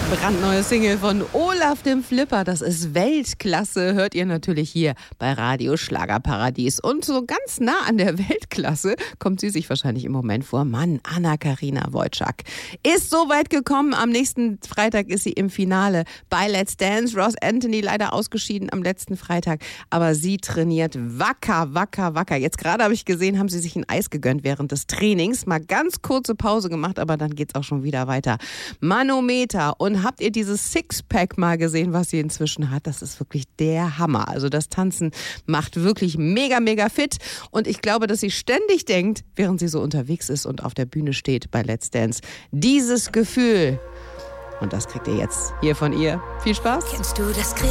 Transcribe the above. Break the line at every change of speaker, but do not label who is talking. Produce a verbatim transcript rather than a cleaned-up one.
Brandneue Single von Olaf dem Flipper, das ist Weltklasse, hört ihr natürlich hier bei Radio Schlagerparadies. Und so ganz nah an der Weltklasse kommt sie sich wahrscheinlich im Moment vor. Mann, Anna-Karina Wojcik ist so weit gekommen. Am nächsten Freitag ist sie im Finale bei Let's Dance. Ross Anthony leider ausgeschieden am letzten Freitag, aber sie trainiert wacker, wacker, wacker. Jetzt gerade habe ich gesehen, haben sie sich ein Eis gegönnt während des Trainings. Mal ganz kurze Pause gemacht, aber dann geht's auch schon wieder weiter. Manometer. Und habt ihr dieses Sixpack mal gesehen, was sie inzwischen hat? Das ist wirklich der Hammer. Also das Tanzen macht wirklich mega, mega fit. Und ich glaube, dass sie ständig denkt, während sie so unterwegs ist und auf der Bühne steht bei Let's Dance, dieses Gefühl. Und das kriegt ihr jetzt hier von ihr. Viel Spaß.
Kennst du das